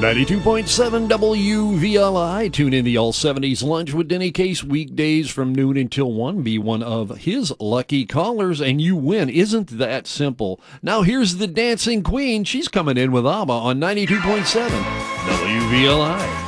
92.7 WVLI. Tune in the All 70s Lunch with Denny Case weekdays from noon until 1. Be one of his lucky callers and you win. Isn't that simple? Now here's the dancing queen. She's coming in with ABBA on 92.7 WVLI.